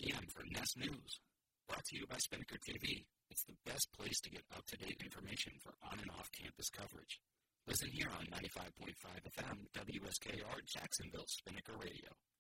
p.m. for Nest News. Brought to you by Spinnaker TV. It's the best place to get up-to-date information for on- and off-campus coverage. Listen here on 95.5 FM, WSKR, Jacksonville, Spinnaker Radio.